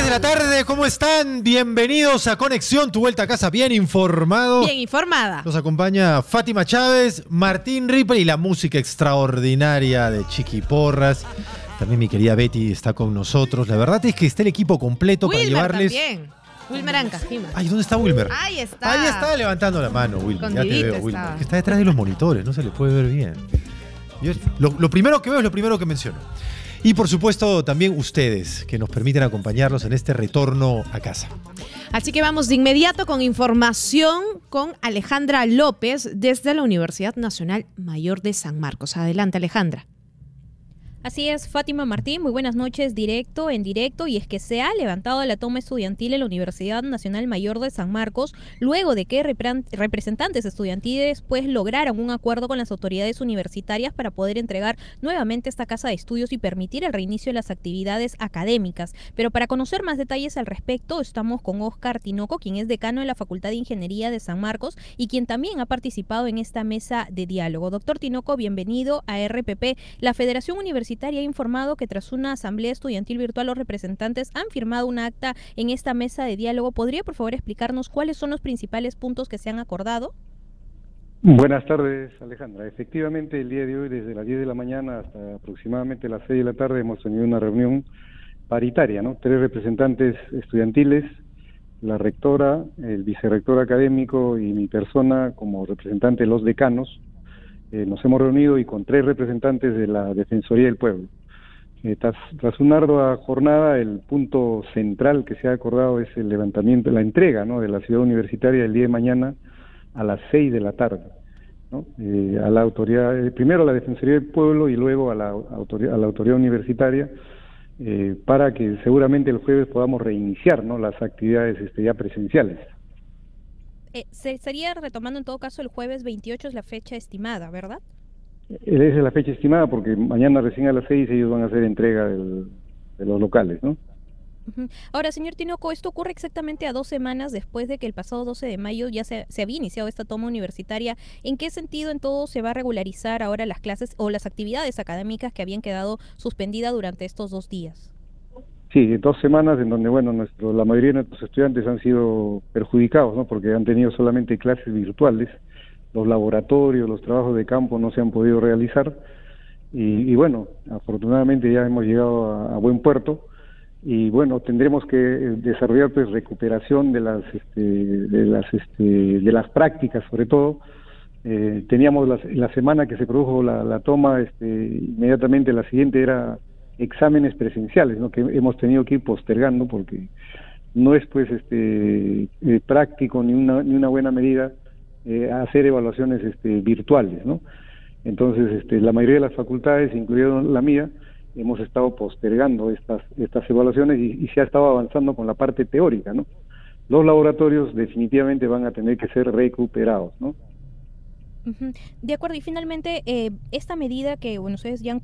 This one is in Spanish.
de la tarde, ¿cómo están? Bienvenidos a Conexión, tu vuelta a casa bien informado. Bien informada. Nos acompaña Fátima Chávez, Martín Ripper y la música extraordinaria de Chiqui Porras. También mi querida Betty está con nosotros. La verdad es que está el equipo completo para llevarles... También. Wilmer Ancajima. Ay, ¿dónde está Wilmer? Ahí está. Ahí está levantando la mano, Wilmer. Ya te veo, está. Wilmer. Que está detrás de los monitores, no se le puede ver bien. Lo primero que veo es lo primero que menciono. Y por supuesto también ustedes, que nos permiten acompañarlos en este retorno a casa. Así que vamos de inmediato con información con Alejandra López desde la Universidad Nacional Mayor de San Marcos. Adelante, Alejandra. Así es, Fátima Martín, muy buenas noches, en directo, y es que se ha levantado la toma estudiantil en la Universidad Nacional Mayor de San Marcos, luego de que representantes estudiantiles pues lograran un acuerdo con las autoridades universitarias para poder entregar nuevamente esta casa de estudios y permitir el reinicio de las actividades académicas. Pero para conocer más detalles al respecto, estamos con Óscar Tinoco, quien es decano de la Facultad de Ingeniería de San Marcos y quien también ha participado en esta mesa de diálogo. Doctor Tinoco, bienvenido a RPP. La Federación Universitaria ha informado que tras una asamblea estudiantil virtual los representantes han firmado un acta en esta mesa de diálogo. ¿Podría por favor explicarnos cuáles son los principales puntos que se han acordado? Buenas tardes, Alejandra. Efectivamente, el día de hoy, desde las 10 de la mañana hasta aproximadamente las 6 de la tarde, hemos tenido una reunión paritaria, ¿no? 3 representantes estudiantiles, la rectora, el vicerrector académico y mi persona como representante de los decanos. Nos hemos reunido y con 3 representantes de la Defensoría del Pueblo. Tras una ardua jornada, el punto central que se ha acordado es el levantamiento, la entrega, ¿no?, de la ciudad universitaria el día de mañana a las 6 de la tarde, ¿no? A la autoridad, primero a la Defensoría del Pueblo y luego a la autoridad universitaria, para que seguramente el jueves podamos reiniciar, ¿no?, las actividades ya presenciales. Se estaría retomando en todo caso el jueves 28, es la fecha estimada, ¿verdad? Esa es la fecha estimada porque mañana recién a las 6 ellos van a hacer entrega de los locales, ¿no? Ahora, señor Tinoco, esto ocurre exactamente a 2 semanas después de que el pasado 12 de mayo ya se había iniciado esta toma universitaria. ¿En qué sentido en todo se va a regularizar ahora las clases o las actividades académicas que habían quedado suspendidas durante estos 2 días? Sí, 2 semanas en donde, bueno, la mayoría de nuestros estudiantes han sido perjudicados, ¿no?, porque han tenido solamente clases virtuales, los laboratorios, los trabajos de campo no se han podido realizar, y bueno, afortunadamente ya hemos llegado a buen puerto, y bueno, tendremos que desarrollar pues recuperación de las prácticas, sobre todo. Teníamos la semana que se produjo la toma, inmediatamente la siguiente era exámenes presenciales, ¿no?, que hemos tenido que ir postergando porque no es pues práctico ni una buena medida hacer evaluaciones virtuales, ¿no? Entonces la mayoría de las facultades, incluida la mía, hemos estado postergando estas evaluaciones y se ha estado avanzando con la parte teórica, ¿no? Los laboratorios definitivamente van a tener que ser recuperados, ¿no? De acuerdo, y finalmente esta medida que, bueno, ustedes ya han